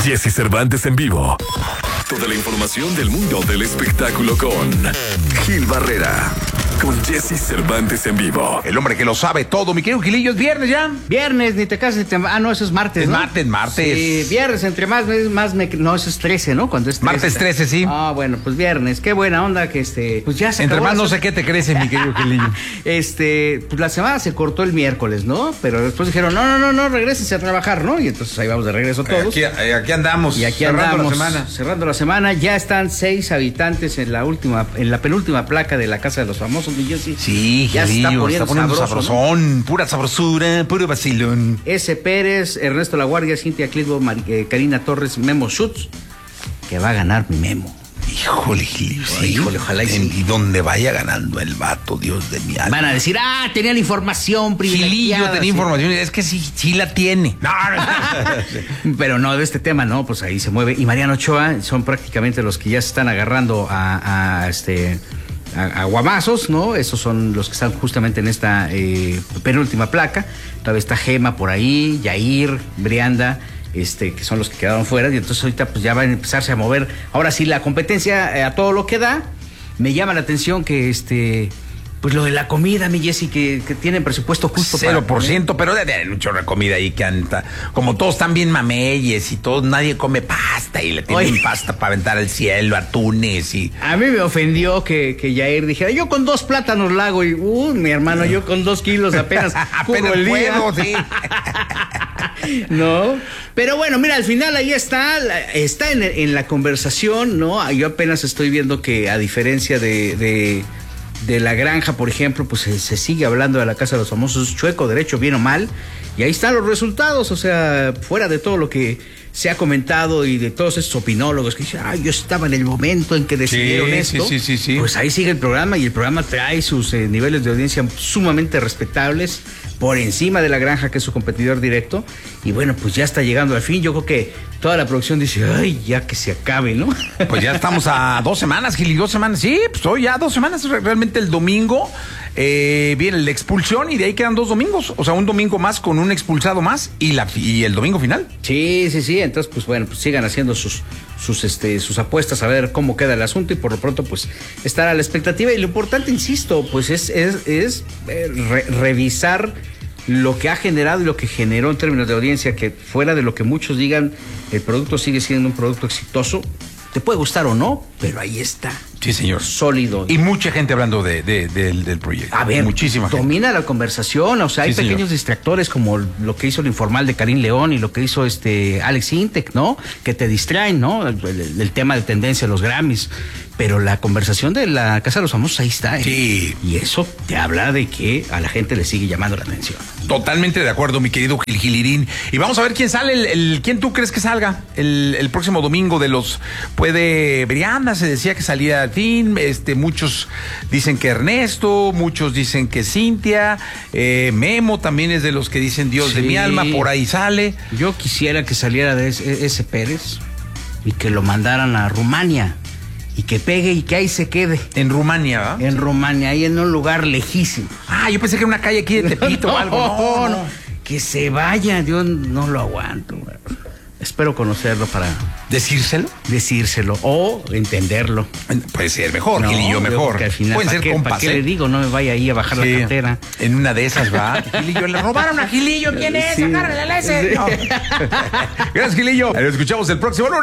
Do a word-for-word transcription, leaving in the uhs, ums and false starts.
Jesse Cervantes en vivo. Toda la información del mundo del espectáculo con Gil Barrera. Con Jesse Cervantes en vivo. El hombre que lo sabe todo. Mi querido Gilillo, ¿es viernes ya? Viernes, ni te casas ni te... Ah, no, eso es martes, Es ¿no? martes, martes. Sí, viernes, entre más, más me... No, eso es trece, ¿no? Cuando es trece. Martes trece, sí. Ah, bueno, pues viernes. Qué buena onda que este... Pues ya se Entre acabó más la no se- sé qué te crece, mi querido Gilillo. Este, pues la semana se cortó el miércoles, ¿no? Pero después dijeron, no, no, no, no, regresense a trabajar, ¿no? Y entonces ahí vamos de regreso todos. Aquí, aquí andamos. Y aquí cerrando andamos, la semana. cerrando la semana. Ya están seis habitantes en la última, en la penúltima placa de la Casa de los Famosos. Y yo sí, Sí, ya se Gilillo, está poniendo, está poniendo sabroso, sabrosón. Pura sabrosura, puro vacilón. S. Pérez, Ernesto La Guardia, Cintia Clitbo, Mar- eh, Karina Torres, Memo Schutz, que va a ganar mi Memo. Híjole, Gilillo, sí. Híjole, ojalá y sí. Y donde vaya ganando el vato, Dios de mi alma. Van a decir, ah, tenía la información privilegiada. Gilillo tenía sí. información. Es que sí, sí la tiene. No, no. Pero no, de este tema, no, pues ahí se mueve. Y Mariano Ochoa son prácticamente los que ya se están agarrando a, a este... A, a guamazos, ¿no? Esos son los que están justamente en esta eh, penúltima placa. Todavía está Gema por ahí, Yair, Brianda, este, que son los que quedaron fuera. Y entonces ahorita pues ya van a empezarse a mover. Ahora sí, la competencia eh, a todo lo que da. Me llama la atención que este... Pues lo de la comida, mi Jessy, que, que tienen presupuesto justo Cero por para... ciento, pero debe haber un chorro de comida ahí que anda. Como todos están bien mameyes y todos, nadie come pasta y le tienen Oye. pasta para aventar al cielo, atunes y. A mí me ofendió que, que Yair dijera, yo con dos plátanos la hago y, uh, mi hermano, yo con dos kilos apenas Apenas cubro el día. puedo, sí. No, pero bueno, mira, al final ahí está, la- está en, en la conversación, ¿no? Yo apenas estoy viendo que a diferencia de, de, de La Granja, por ejemplo, pues se, se sigue hablando de la Casa de los Famosos, chueco, derecho, bien o mal, y ahí están los resultados, o sea, fuera de todo lo que se ha comentado y de todos estos opinólogos que dicen, ah, yo estaba en el momento en que decidieron Sí, esto, sí, sí, sí, sí. pues ahí sigue el programa y el programa trae sus eh, niveles de audiencia sumamente respetables por encima de La Granja, que es su competidor directo, y bueno, pues ya está llegando al fin. Yo creo que toda la producción dice, ay, ya que se acabe, ¿no? Pues ya estamos a dos semanas, Gil, dos semanas. Sí, pues hoy ya dos semanas. Re- Realmente el domingo eh, viene la expulsión y de ahí quedan dos domingos. O sea, un domingo más con un expulsado más y, la, y el domingo final. Sí, sí, sí. Entonces, pues bueno, pues sigan haciendo sus, sus, este, sus apuestas a ver cómo queda el asunto y por lo pronto, pues, estar a la expectativa. Y lo importante, insisto, pues es, es, es eh, re- revisar lo que ha generado y lo que generó en términos de audiencia, que fuera de lo que muchos digan, el producto sigue siendo un producto exitoso. Te puede gustar o no, pero ahí está. Sí, señor. Sólido. Y mucha gente hablando de, de- del, del proyecto. A ver, muchísima gente. domina la conversación, o sea, hay Sí, señor. pequeños distractores como lo que hizo el informal de Karim León y lo que hizo este Alex Intec, ¿no? Que te distraen, ¿no? El, el- el tema de tendencia, los Grammys, pero la conversación de la Casa de los Famosos ahí está, ¿eh? Sí. Y eso te habla de que a la gente le sigue llamando la atención. Totalmente de acuerdo, mi querido Gil Gilirín. Y vamos a ver quién sale, el, el- quién tú crees que salga el, el próximo domingo de los... Puede... Brianda se decía que salía al fin, este, muchos dicen que Ernesto, muchos dicen que Cintia, eh, Memo también es de los que dicen Dios de Sí. mi alma, por ahí sale. Yo quisiera que saliera de ese, ese Pérez y que lo mandaran a Rumania y que pegue y que ahí se quede. En Rumania, ¿verdad? En Rumania, ahí en un lugar lejísimo. Ah, yo pensé que era una calle aquí de Tepito o algo. No, no. Que se vaya, yo no lo aguanto. Güey. Espero conocerlo para ¿Decírselo? decírselo o entenderlo. Puede ser mejor, No, Gilillo, yo mejor. creo que al final, Pueden ¿para ser qué, compas, ¿para qué ¿eh? le digo? No me vaya ahí a bajar Sí. la cartera. En una de esas va. Gilillo, le robaron a Gilillo. ¿Quién es? Sí. Agárrale ese. Sí. No. Gracias, Gilillo. Lo escuchamos el próximo lunes.